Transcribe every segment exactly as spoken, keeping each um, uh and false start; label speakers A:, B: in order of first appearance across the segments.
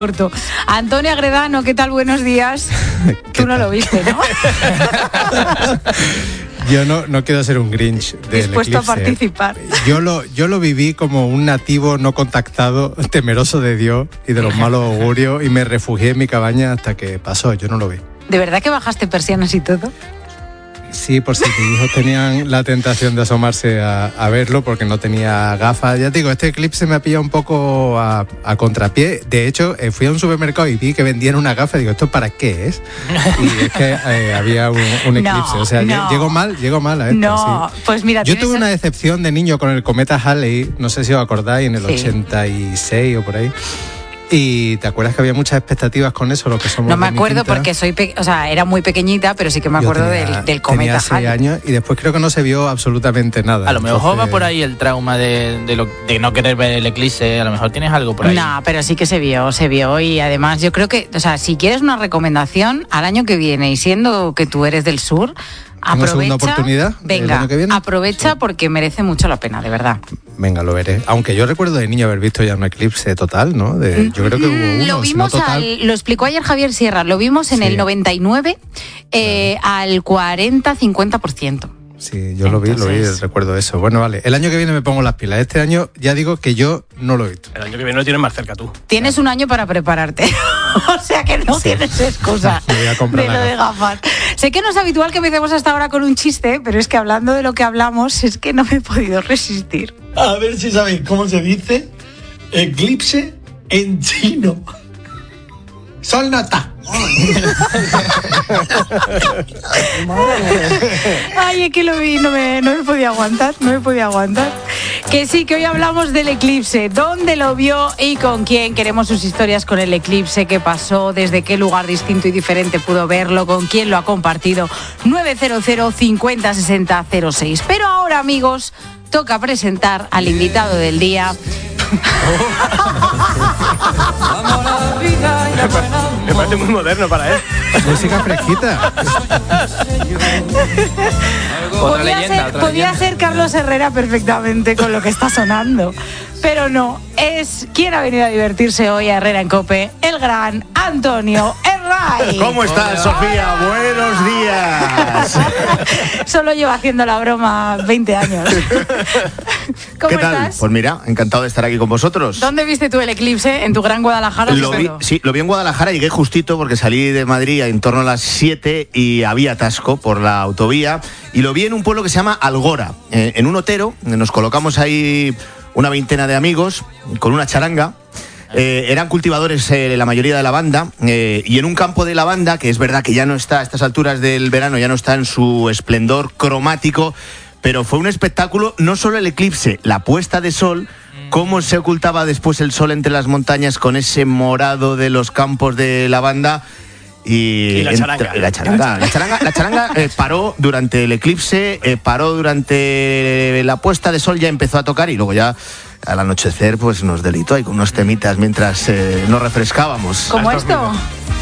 A: corto. Antonio Agredano, ¿qué tal? Buenos días. Tú no lo viste, ¿no?
B: Yo no, no quiero ser un Grinch del
A: dispuesto
B: eclipse.
A: a participar.
B: Yo lo, yo lo viví como un nativo no contactado, temeroso de Dios y de los malos augurios, y me refugié en mi cabaña hasta que pasó. Yo no lo vi.
A: ¿De verdad que bajaste persianas y todo?
B: Sí, por si mis hijos tenían la tentación de asomarse a, a verlo, porque no tenía gafas. Ya te digo, este eclipse me ha pillado un poco a, a contrapié. De hecho, eh, fui a un supermercado y vi que vendían una gafa y digo, ¿esto para qué es? Y es que eh, había un, un eclipse.
A: No,
B: o sea,
A: no.
B: llegó mal, llegó mal a esto.
A: No,
B: sí.
A: Pues mira...
B: Yo tuve
A: el...
B: una decepción de niño con el cometa Halley, no sé si os acordáis, en el sí. ochenta y seis o por ahí. ¿Y te acuerdas que había muchas expectativas con eso? Lo que somos
A: no me acuerdo porque soy, pe- o sea, era muy pequeñita, pero sí que me acuerdo tenía, del, del cometa
B: tenía seis años y después creo que no se vio absolutamente nada.
C: A lo mejor
B: Entonces...
C: va por ahí el trauma de, de, lo, de no querer ver el eclipse, a lo mejor tienes algo por ahí.
A: No, pero sí que se vio, se vio y además yo creo que, o sea, si quieres una recomendación al año que viene y siendo que tú eres del sur, aprovecha,
B: segunda oportunidad
A: venga,
B: el año que viene?
A: aprovecha sí. porque merece mucho la pena, de verdad.
B: Venga, lo veré. Aunque yo recuerdo de niño haber visto ya un eclipse total, ¿no? De, yo creo que hubo uno,
A: lo vimos
B: si no total.
A: Al, lo explicó ayer Javier Sierra, lo vimos en sí. el noventa y nueve eh, claro. al cuarenta a cincuenta por ciento.
B: Sí, yo Entonces... lo vi, lo vi, recuerdo eso. Bueno, vale, el año que viene me pongo las pilas. Este año ya digo que yo no lo he visto.
D: El año que viene lo tienes más cerca tú.
A: Tienes
D: claro.
A: un año para prepararte. O sea que no sí. tienes excusa
B: me voy a comprar
A: de lo de gafas. Sé que no es habitual que empecemos hasta ahora con un chiste, pero es que hablando de lo que hablamos es que no me he podido resistir.
E: A ver si sabéis cómo se dice eclipse en chino. Sol no está.
A: Ay, es que lo vi, no me, no me podía aguantar, no me podía aguantar. Que sí, que hoy hablamos del eclipse, dónde lo vio y con quién. Queremos sus historias con el eclipse, qué pasó, desde qué lugar distinto y diferente pudo verlo, con quién lo ha compartido. nueve cero cero cincuenta sesenta cero seis. Pero ahora, amigos, toca presentar al invitado del día.
D: Me parece muy moderno para él.
B: Música fresquita.
A: Podría, leyenda, ser, podría ser Carlos Herrera perfectamente con lo que está sonando. Pero no, es quien ha venido a divertirse hoy a Herrera en COPE, el gran Antonio Herray.
F: ¿Cómo estás, Sofía? Hola. Buenos días.
A: Solo llevo haciendo la broma veinte años. ¿Cómo
F: ¿Qué tal?
A: estás?
F: Pues mira, encantado de estar aquí con vosotros.
A: ¿Dónde viste tú el eclipse? ¿En tu gran Guadalajara?
F: Lo vi, sí, lo vi en Guadalajara, llegué justito porque salí de Madrid en torno a las siete y había atasco por la autovía. Y lo vi en un pueblo que se llama Algora, eh, en un otero. Nos colocamos ahí una veintena de amigos con una charanga. Eh, eran cultivadores eh, la mayoría de la banda eh, y en un campo de lavanda, que es verdad que ya no está a estas alturas del verano, ya no está en su esplendor cromático, pero fue un espectáculo, no solo el eclipse, la puesta de sol, cómo se ocultaba después el sol entre las montañas con ese morado de los campos de lavanda. Y,
D: y la charanga.
F: Entra, la charanga, la charanga, la charanga eh, paró durante el eclipse, eh, paró durante la puesta de sol, ya empezó a tocar y luego ya al anochecer pues nos delitó ahí con unos temitas mientras eh, nos refrescábamos.
A: ¿Cómo esto?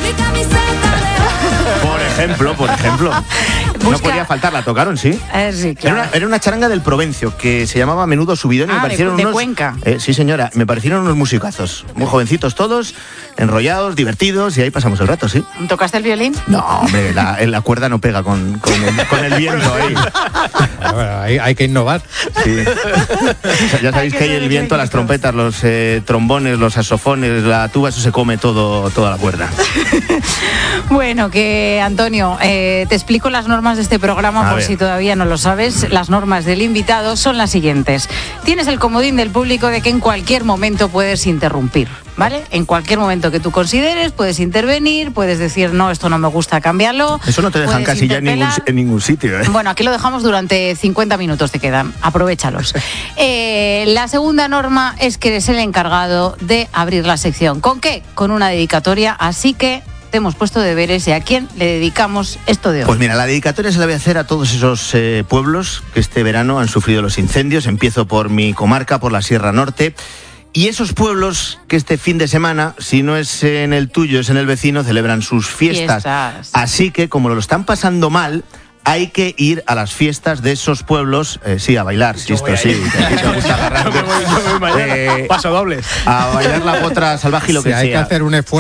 F: Por ejemplo, por ejemplo.
A: Busca...
F: No podía faltar, la tocaron, ¿sí?
A: Eh, sí, claro.
F: Era una, era una charanga del Provencio que se llamaba Menudo Subidón y
A: ah,
F: me parecieron
A: de, de
F: unos...
A: Cuenca.
F: Eh, sí, señora, me parecieron unos musicazos. Muy jovencitos todos, enrollados, divertidos y ahí pasamos el rato, ¿sí?
A: ¿Tocaste el violín?
F: No, hombre, la, la cuerda no pega con, con, el, con el viento ahí.
B: Bueno, hay, hay que innovar.
F: Sí. O sea, ya sabéis hay que, que hay el viento, las trompetas, los eh, trombones, los saxofones, la tuba, eso se come todo, toda la cuerda.
A: Bueno, que Antonio, eh, te explico las normas de este programa
F: A
A: por
F: ver.
A: si todavía no lo sabes. Las normas del invitado son las siguientes. Tienes el comodín del público de que en cualquier momento puedes interrumpir, ¿vale? En cualquier momento que tú consideres puedes intervenir, puedes decir no, esto no me gusta, cámbialo.
F: Eso no te dejan casi ya en ningún, en ningún sitio, ¿eh?
A: Bueno, aquí lo dejamos durante cincuenta minutos, te quedan, aprovéchalos. eh, la segunda norma es que eres el encargado de abrir la sección. ¿Con qué? Con una dedicatoria, así que te hemos puesto deberes y a quién le dedicamos esto de hoy.
F: Pues mira, la dedicatoria se la voy a hacer a todos esos eh, pueblos que este verano han sufrido los incendios. Empiezo por mi comarca, por la Sierra Norte. Y esos pueblos que este fin de semana, si no es en el tuyo, es en el vecino, celebran sus fiestas.
A: Fiestas.
F: Así que, como lo están pasando mal, hay que ir a las fiestas de esos pueblos, eh, sí, a bailar, sí, esto sí, que a ti te gusta agarrarte,
D: Yo me voy, yo me voy mañana.
F: eh,
D: Paso dobles.
F: a bailar la potra salvaje y lo
B: Sí,
F: que
B: hay
F: sea.
B: que hacer un esfuerzo